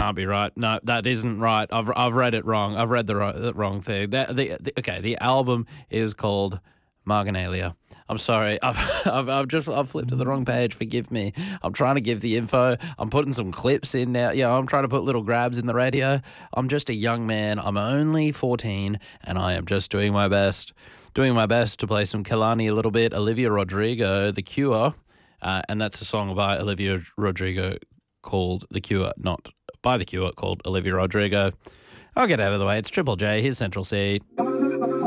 can't be right. No, that isn't right. I've read it wrong. I've read the wrong thing. The album is called Marginalia. I'm sorry. I've flipped to the wrong page. Forgive me. I'm trying to give the info. I'm putting some clips in now. Yeah, I'm trying to put little grabs in the radio. I'm just a young man. I'm only 14, and I am just doing my best. Doing my best to play some Kehlani a little bit. Olivia Rodrigo, The Cure, and that's a song by Olivia Rodrigo called The Cure, not by The Cure, called Olivia Rodrigo. I'll get out of the way. It's Triple J. Here's Central C.